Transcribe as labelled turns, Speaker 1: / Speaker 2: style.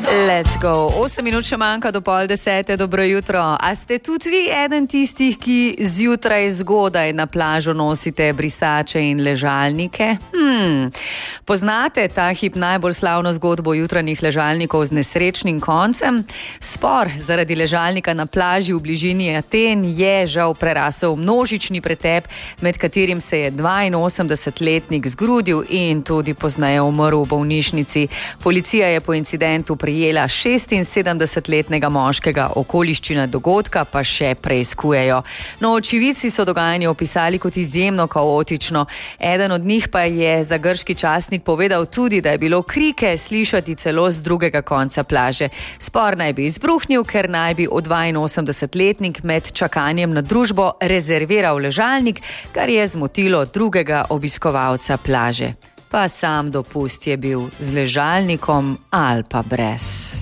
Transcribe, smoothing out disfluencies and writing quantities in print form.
Speaker 1: Let's go. 8 minut še manjka do 9:30. Dobro jutro. A ste tudi vi eden tistih, ki zjutraj zgodaj na plažo nosite brisače in ležalnike? Poznate ta hip najbolj slavno zgodbo jutranjih ležalnikov z nesrečnim koncem? Spor zaradi ležalnika na plaži v bližini Aten je žal prerasel množični pretep, med katerim se je 82-letnik zgrudil in tudi pozneje umrl v bolnišnici. Policija je po incidentu prijela 76-letnega moškega, okoliščine dogodka pa še preiskujejo. No, očividci so dogajanje opisali kot izjemno kaotično. Eden od njih pa je za grški časnik povedal tudi, da je bilo krike slišati celo z drugega konca plaže. Spor naj bi izbruhnil, ker naj bi 82-letnik med čakanjem na družbo rezerviral ležalnik, kar je zmotilo drugega obiskovalca plaže. Pa sam dopust je bil z ležalnikom ali pa brez.